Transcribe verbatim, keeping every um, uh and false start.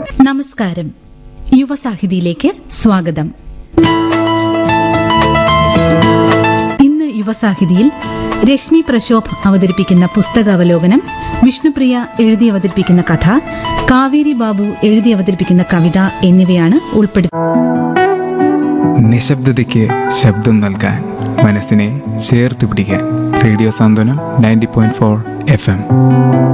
നമസ്കാരം. യുവസാഹിതിയിലേക്ക് സ്വാഗതം. ഇന്ന് യുവസാഹിതിയിൽ രശ്മി പ്രശോഭ് അവതരിപ്പിക്കുന്ന പുസ്തകാവലോകനം, വിഷ്ണുപ്രിയ എഴുതി അവതരിപ്പിക്കുന്ന കഥ, കാവേരി ബാബു എഴുതി അവതരിപ്പിക്കുന്ന കവിത എന്നിവയാണ് ഉൾപ്പെടുത്തിയത്. നിശബ്ദതയ്ക്ക് ശബ്ദം നൽകാൻ, മനസ്സിനെ ചേർത്ത് പിടിക്കാൻ. റേഡിയോ സാന്ത്വനം ninety point four F M.